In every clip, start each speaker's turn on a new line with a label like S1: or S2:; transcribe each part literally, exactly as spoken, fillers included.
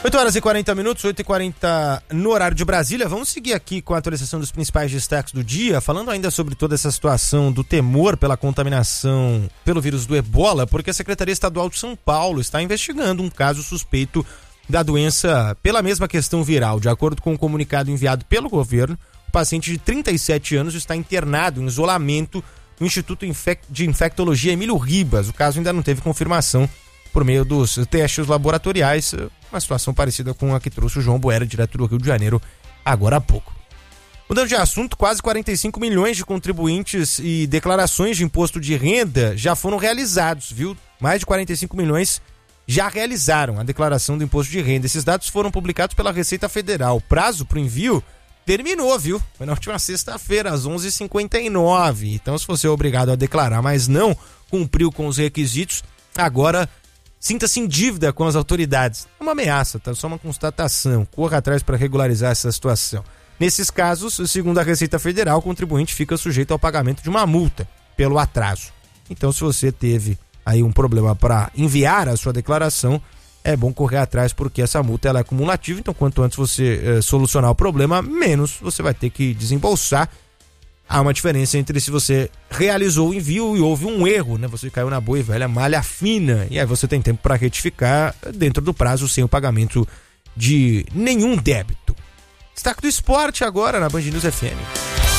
S1: oito horas e quarenta minutos, oito e quarenta no horário de Brasília. Vamos seguir aqui com a atualização dos principais destaques do dia, falando ainda sobre toda essa situação do temor pela contaminação pelo vírus do Ebola, porque a Secretaria Estadual de São Paulo está investigando um caso suspeito da doença pela mesma questão viral. De acordo com o um comunicado enviado pelo governo, o paciente de trinta e sete anos está internado em isolamento no Instituto de Infectologia Emílio Ribas. O caso ainda não teve confirmação por meio dos testes laboratoriais, uma situação parecida com a que trouxe o João Boera, direto do Rio de Janeiro, agora há pouco. Mudando de assunto, quase quarenta e cinco milhões de contribuintes e declarações de imposto de renda já foram realizados, viu? Mais de quarenta e cinco milhões já realizaram a declaração do imposto de renda. Esses dados foram publicados pela Receita Federal. O prazo para o envio terminou, viu? Foi na última sexta-feira, às onze e cinquenta e nove. Então, se você é obrigado a declarar, mas não cumpriu com os requisitos, agora sinta-se em dívida com as autoridades. É uma ameaça, tá? Só uma constatação. Corra atrás para regularizar essa situação. Nesses casos, segundo a Receita Federal, o contribuinte fica sujeito ao pagamento de uma multa pelo atraso. Então, se você teve aí um problema para enviar a sua declaração, é bom correr atrás, porque essa multa ela é acumulativa. Então, quanto antes você eh, solucionar o problema, menos você vai ter que desembolsar. Há uma diferença entre se você realizou o envio e houve um erro, né? Você caiu na boa e velha malha fina, e aí você tem tempo para retificar dentro do prazo, sem o pagamento de nenhum débito. Destaque do esporte agora na Band News F M.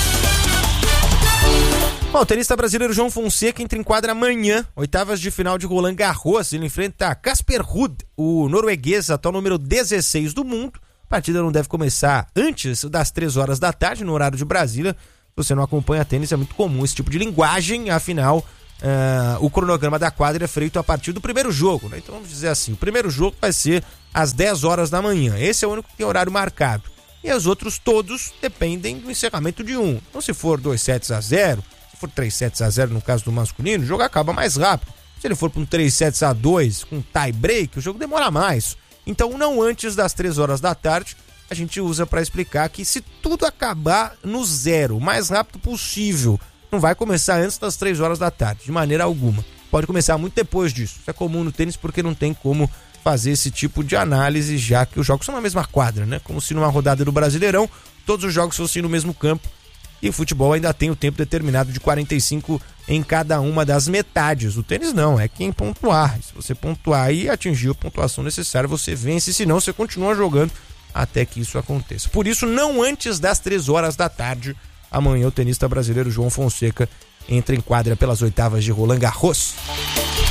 S1: Bom, o tenista brasileiro João Fonseca entra em quadra amanhã, oitavas de final de Roland Garros. Ele enfrenta Casper Ruud, o norueguês, atual número dezesseis do mundo. A partida não deve começar antes das três horas da tarde, no horário de Brasília. Se você não acompanha tênis, é muito comum esse tipo de linguagem. Afinal, uh, o cronograma da quadra é feito a partir do primeiro jogo, né? Então vamos dizer assim, o primeiro jogo vai ser às dez horas da manhã. Esse é o único que tem horário marcado. E os outros todos dependem do encerramento de um. Então, se for dois sets a zero, se for três sets a zero no caso do masculino, o jogo acaba mais rápido. Se ele for para um três sets a dois com tie break, o jogo demora mais. Então, não antes das três horas da tarde, a gente usa para explicar que se tudo acabar no zero, o mais rápido possível, não vai começar antes das três horas da tarde, de maneira alguma. Pode começar muito depois disso. Isso é comum no tênis porque não tem como fazer esse tipo de análise, já que os jogos são na mesma quadra, né? Como se numa rodada do Brasileirão, todos os jogos fossem no mesmo campo. E o futebol ainda tem o tempo determinado de quarenta e cinco em cada uma das metades. O tênis não, é quem pontuar. Se você pontuar e atingir a pontuação necessária, você vence, senão você continua jogando até que isso aconteça. Por isso, não antes das três horas da tarde, amanhã o tenista brasileiro João Fonseca entra em quadra pelas oitavas de Roland Garros.